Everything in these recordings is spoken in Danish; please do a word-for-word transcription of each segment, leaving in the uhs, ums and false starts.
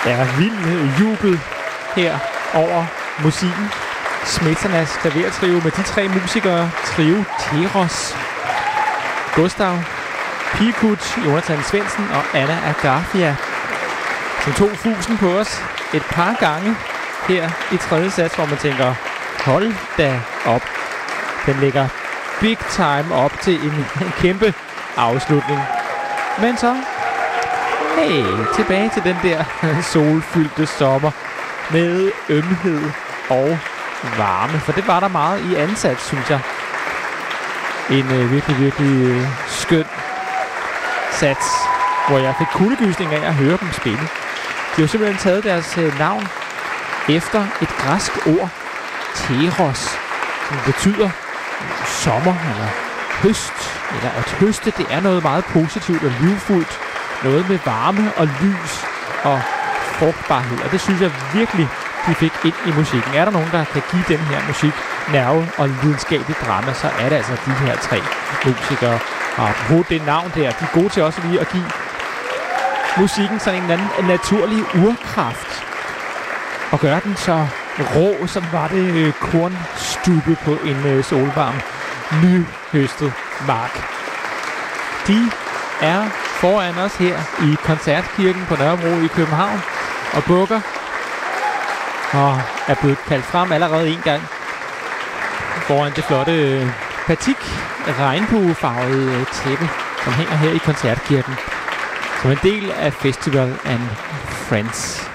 Ja, vild jubel her over musikken. Smetanas klavertrio med de tre musikere. Trio Teros, Gustav Piekut, Jonathan Svendsen og Anna Agafia, som tog fusen på os et par gange her i tredje sats, hvor man tænker, hold da op. Den ligger big time op til en, en kæmpe afslutning. Men så, hey, tilbage til den der solfyldte sommer med ømhed og varme. For det var der meget i ansat, synes jeg. En øh, virkelig, virkelig øh, skøn sats, hvor jeg fik kuldegysning af at høre dem spille. De har simpelthen taget deres øh, navn efter et græsk ord, teros, som betyder sommer eller høst, eller at høste, det er noget meget positivt og livfuldt. Noget med varme og lys og frugtbarhed, og det synes jeg virkelig, de fik ind i musikken. Er der nogen, der kan give den her musik nerve og lidenskabelig drama, så er det altså de her tre musikere. Og på det navn der, de er gode til også lige at give musikken sådan en eller anden naturlig urkraft. Og gøre den så rå, som var det kornstube på en solvarm, nyhøstet mark. De er foran os her i Koncertkirken på Nørrebro i København og bukker og er blevet kaldt frem allerede en gang foran det flotte batik regnbuefarvede tæppe, som hænger her i Koncertkirken som en del af Festival and Friends.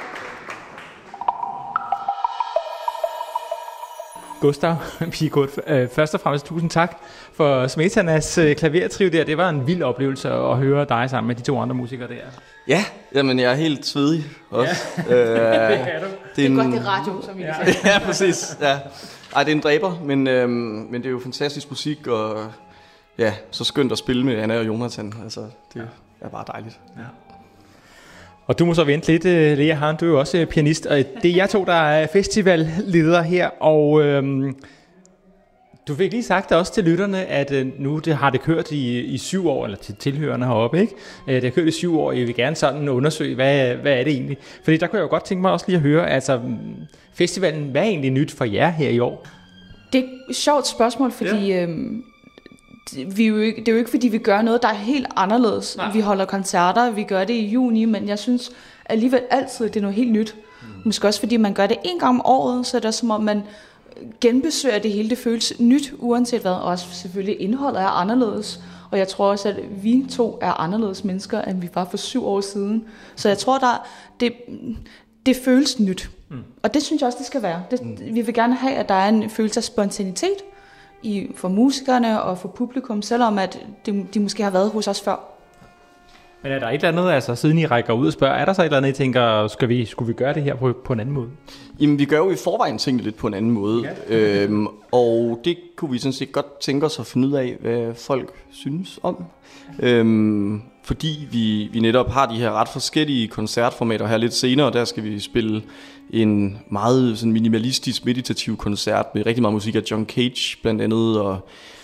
Gustav Piekut, øh, først og fremmest tusind tak for Smetanas øh, klavertrio der. Det var en vild oplevelse at høre dig sammen med de to andre musikere der. Ja, jamen jeg er helt svedig også. Ja. øh, det er du. Det er, det er godt, det er radio, som vi ja. kan sige. Ja, præcis. Ja. Ej, det er en dræber, men, øhm, men det er jo fantastisk musik, og ja, så skønt at spille med Anna og Jonathan. Altså, det er bare dejligt. Ja. Og du må så vente lidt, Lea Hahn, du er jo også pianist, og det er jeg to, der er festivalleder her, og øhm, du fik lige sagt også til lytterne, at øh, nu det har det kørt i, i syv år, eller til tilhørende heroppe, ikke? Øh, det har kørt i syv år, og jeg vil gerne sådan undersøge, hvad, hvad er det egentlig? Fordi der kunne jeg jo godt tænke mig også lige at høre, altså festivalen, hvad er egentlig nyt for jer her i år? Det er et sjovt spørgsmål, fordi ja. øhm, vi er jo ikke, det er jo ikke fordi vi gør noget, der er helt anderledes. Nej. Vi holder koncerter, vi gør det i juni, men jeg synes alligevel altid, det er noget helt nyt. Mm. Måske også fordi man gør det en gang om året, så er det som om man genbesøger det hele. Det føles nyt, uanset hvad. Og også selvfølgelig indholdet er anderledes. Og jeg tror også, at vi to er anderledes mennesker, end vi var for syv år siden. Så jeg tror, der det, det føles nyt. Mm. Og det synes jeg også, det skal være. Det, mm. Vi vil gerne have, at der er en følelse af spontanitet i, for musikerne og for publikum, selvom at de, de måske har været hos os før. Men er der et eller andet, altså siden I rækker ud og spørger, er der så et eller andet, I tænker, skal vi, skulle vi gøre det her på, på en anden måde? Jamen, vi gør jo i forvejen tingene lidt på en anden måde, ja. øhm, og det kunne vi sådan set godt tænke os at finde ud af, hvad folk synes om. Øhm, fordi vi, vi netop har de her ret forskellige koncertformater her lidt senere, der skal vi spille en meget sådan minimalistisk, meditativ koncert med rigtig meget musik af John Cage blandt andet, og,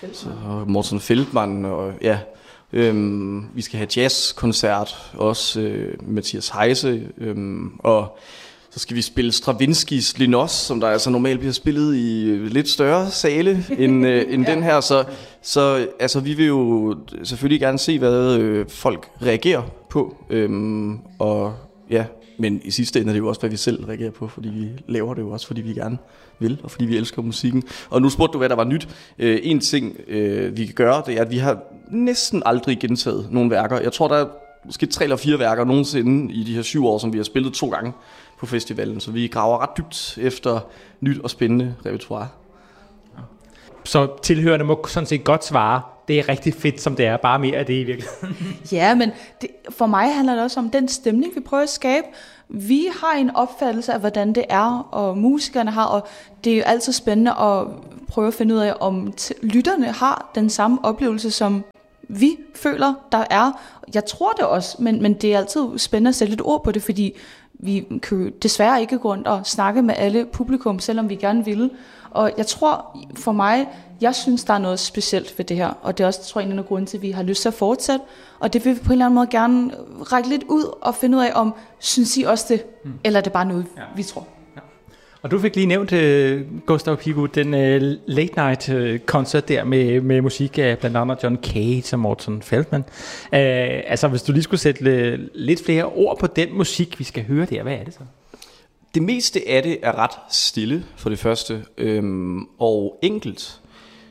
og Morten Feldman, og ja... Øhm, vi skal have jazzkoncert også, øh, Mathias Heise, øhm, og så skal vi spille Stravinskys Linos, som der altså normalt bliver spillet i lidt større sale end, øh, end ja. den her. Så, så altså, vi vil jo selvfølgelig gerne se, hvad øh, folk reagerer på, øhm, og ja, men i sidste ende er det jo også, hvad vi selv reagerer på, fordi vi laver det jo også, fordi vi gerne vil, og fordi vi elsker musikken. Og nu spurgte du, hvad der var nyt. Øh, en ting, øh, vi kan gøre, det er, at vi har næsten aldrig gentaget nogle værker. Jeg tror, der er måske tre eller fire værker nogensinde i de her syv år, som vi har spillet to gange på festivalen. Så vi graver ret dybt efter nyt og spændende repertoire. Så tilhørende må sådan set godt svare, det er rigtig fedt, som det er, bare mere af det i virkeligheden. Ja, men det, for mig handler det også om den stemning, vi prøver at skabe. Vi har en opfattelse af, hvordan det er, og musikerne har, og det er jo altid spændende at prøve at finde ud af, om t- lytterne har den samme oplevelse, som vi føler, der er. Jeg tror det også, men, men det er altid spændende at sætte lidt ord på det, fordi vi kan jo desværre ikke gå rundt og snakke med alle publikum, selvom vi gerne ville. Og jeg tror for mig, jeg synes, der er noget specielt ved det her. Og det er også, tror jeg, en af grunden til, at vi har lyst til at fortsætte. Og det vil vi på en eller anden måde gerne række lidt ud og finde ud af, om synes I også det, mm. eller er det bare noget, ja. vi tror. Ja. Og du fik lige nævnt, uh, Gustav Pilgaard, den uh, late night uh, koncert der med, med musik af blandt andet John Cage og Morton Feldman. Uh, altså, hvis du lige skulle sætte uh, lidt flere ord på den musik, vi skal høre der, hvad er det så? Det meste af det er ret stille, for det første, øhm, og enkelt.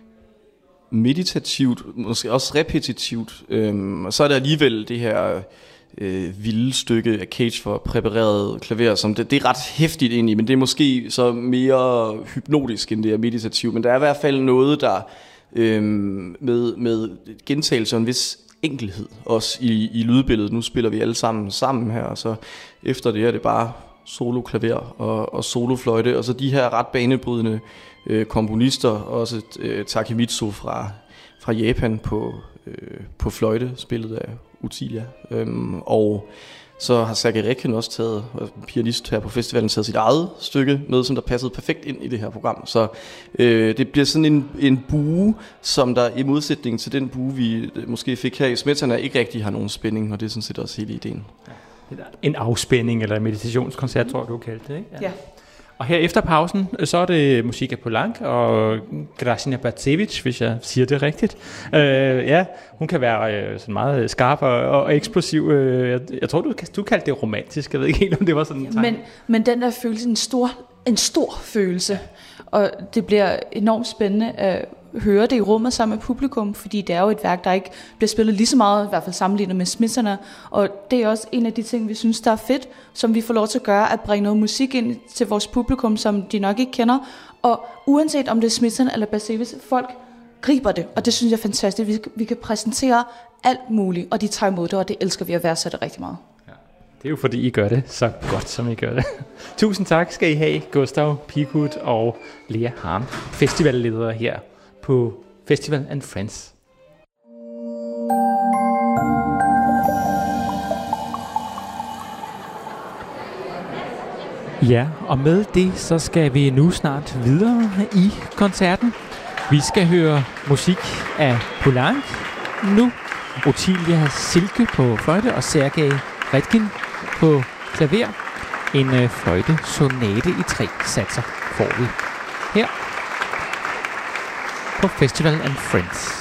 Meditativt, måske også repetitivt. Øhm, og så er der alligevel det her øh, vilde stykke af Cage for præpareret klaver, som det, det er ret hæftigt egentlig, men det er måske så mere hypnotisk, end det er meditativt. Men der er i hvert fald noget, der øh, med, med gentagelse og en vis enkelhed, også i, i lydbilledet. Nu spiller vi alle sammen sammen her, og så efter det er det bare solo klaver og, og solo fløjte, og så de her ret banebrydende øh, komponister, også øh, Takemitsu fra, fra Japan på, øh, på fløjte, spillet af Utilia. Øhm, og så har Sergej Rekin også taget, pianist her på festivalen, taget sit eget stykke med, som der passede perfekt ind i det her program. Så øh, det bliver sådan en, en bue, som der i modsætning til den bue, vi måske fik her i Smetana, ikke rigtig har nogen spænding, og det er sådan set også hele ideen. Ja. En afspænding eller meditationskoncert, tror jeg, du kaldte det, ikke? Ja. Og her efter pausen, så er det musik af Poulenc og Grażyna Bacewicz, hvis jeg siger det rigtigt. Øh, ja, hun kan være øh, sådan meget skarp og, og eksplosiv. Jeg, jeg tror, du, du kaldte det romantisk. Jeg ved ikke helt, om det var sådan en ja, men, men den der følelse, en stor, en stor følelse. Og det bliver enormt spændende at høre det i rummet sammen med publikum, fordi det er jo et værk, der ikke bliver spillet lige så meget, i hvert fald sammenlignet med Smetana. Og det er også en af de ting, vi synes, der er fedt, som vi får lov til at gøre, at bringe noget musik ind til vores publikum, som de nok ikke kender. Og uanset om det er Smetana eller Bacewicz, folk griber det, og det synes jeg er fantastisk. Vi, vi kan præsentere alt muligt, og de tager imod det, og det elsker vi at værdsætte rigtig meget. Det er jo fordi, I gør det så godt, som I gør det. Tusind tak skal I have, Gustav Pilgaard og Lea Harm, festivalledere her på Festival and Friends. Ja, og med det, så skal vi nu snart videre i koncerten. Vi skal høre musik af Poulenc nu. Otilia Silke på fløjte og Sergej Rekin på klaver. En øh, fløjte-sonate i tre satser får vi her på Festival and Friends.